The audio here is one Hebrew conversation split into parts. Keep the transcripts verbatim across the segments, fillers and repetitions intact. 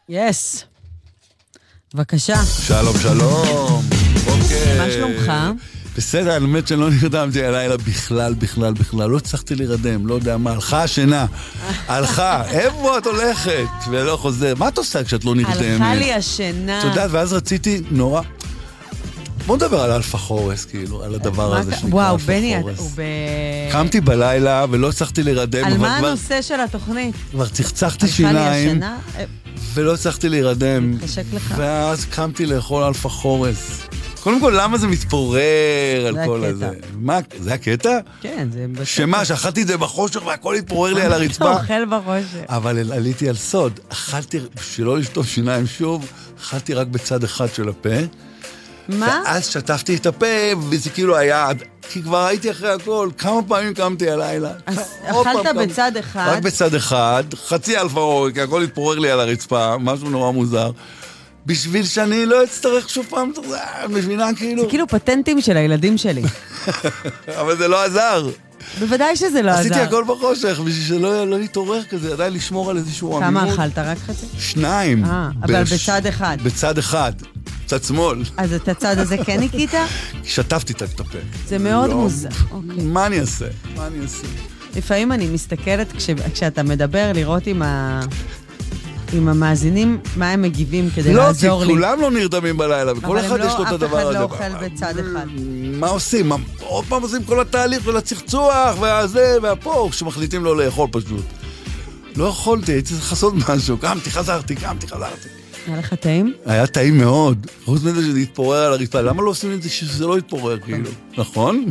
יס. בבקשה. שלום, שלום. אוקיי. מה שלומך? בסדר, אני באמת שלא נרדמתי הלילה בכלל, בכלל, בכלל. לא הצלחתי להירדם, לא יודע מה. הלכה השינה. הלכה. איפה את הולכת? ולא חוזר. מה את עושה כשאת לא נרדמת? הלכה לי השינה. אתה יודעת, ואז רציתי נורא... בוא נדבר על אלפה חורס, כאילו, על הדבר הזה שנקרא אלפה וואו, חורס. בני, הוא ב... קמתי בלילה ולא הצלחתי להירדם. על מה הנושא של התוכנית? כבר צחצחתי שיניים. ולא הצלחתי להירדם. מתחשק לך. ואז קמתי לאכול אלפה חורס. קודם כל, למה זה מתפורר על כל הזה? מה, זה הקטע? כן, זה... שמה, שאכלתי את זה בחושך והכל התפורר לי על הרצפה. אתה אוכל בחושך. אבל עליתי על סוד. אכלתי, בשביל לא לשטוף שיניים שוב, אכלתי רק בצד אחד של הפה. מה? ואז שטפתי את הפה, וזה כאילו היה... כי כבר הייתי אחרי הכל, כמה פעמים קמתי הלילה. אז אכלת בצד אחד. רק בצד אחד, חצי אלפה חורס, כי הכל התפורר לי על הרצפה, משהו נורא מוזר. בשביל שאני לא אצטרך שוב פעם, מבינה כאילו... זה כאילו פטנטים של הילדים שלי. אבל זה לא עזר. בוודאי שזה לא עזר. עשיתי הכל בחושך, בשביל שלא להתעורר כזה, עדיין לשמור על איזשהו עמימות. כמה אכלת? רק חצי? שניים. אה, אבל בצד אחד. בצד אחד. צד שמאל. אז את הצד הזה כן ניקית? שטפתי את הפה. זה מאוד מוזר. מה אני אעשה? מה אני אעשה? לפעמים אני מסתכלת כשאתה מדבר לראות עם ה... עם המאזינים, מה הם מגיבים כדי לא, לעזור לי. לא, כי כולם לא נרדמים בלילה, וכל אחד יש לו את הדבר הזה. אבל הם לא, אף אחד לא אוכל בצד אחד. מה עושים? עוד פעם עושים כל התהליך של הצחצוח, והזה, והפה, שמחליטים לא לאכול פשוט. לא יכולתי, הייתי צריך לעשות משהו. קמתי, חזרתי, קמתי, חזרתי. היה לך טעים? היה טעים מאוד. חוץ מזה שזה יתפורר על הרצפה. למה לא עושים את זה שזה לא יתפורר, כאילו? נכון?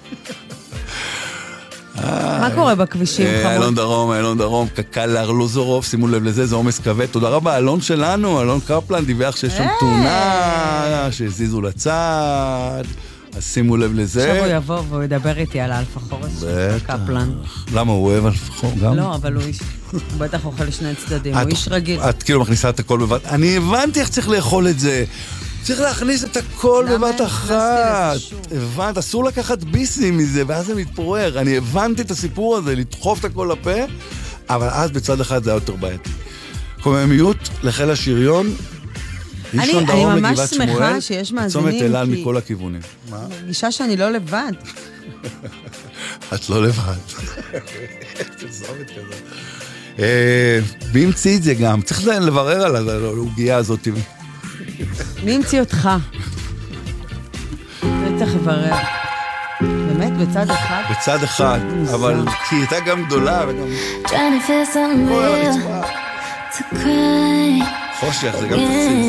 מה קורה בכבישים, חמוד? אלון דרום, אלון דרום, קקל לארלוזורוב, שימו לב לזה, זה עומס כבד. תודה רבה, אלון שלנו, אלון קפלן, דיווח שיש שם תאונה, שהזיזו לצד, אז שימו לב לזה. עכשיו הוא יבוא והוא ידבר איתי על אלפה חורס של קפלן. למה, הוא אוהב אלפה חורס גם? לא, אבל הוא איש, הוא בטח אוכל שני צדדים, הוא איש רגיל. את כאילו מכניסה את הכל בבת, אני הבנתי איך צריך לאכול את זה. צריך להכניס את הכל בבת אחת. הבנת, אסור לקחת ביסים מזה, ואז זה מתפורר. אני הבנתי את הסיפור הזה, לדחוף את הכל לפה, אבל אז בצד אחד זה היה יותר בעייתי. קוממיות לחיל השריון, אני ממש שמחה שיש מאזינים. צומת אליל מכל הכיוונים. מרגישה שאני לא לבד. את לא לבד. פרסומת כזה. מי המציא את זה גם? צריך לברר על ההוגיה הזאת. מי המציא אותך? צריך לברר. באמת, בצד אחד? בצד אחד, אבל כי הייתה גם גדולה וגם... כל הרצפה. חושך, זה גם תציב.